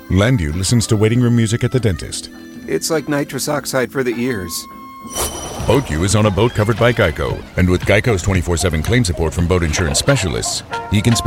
Landu listens to waiting room music at the dentist. It's like nitrous oxide for the ears. BoatU is on a boat covered by Geico. And with Geico's 24/7 claim support from boat insurance specialists, he can spend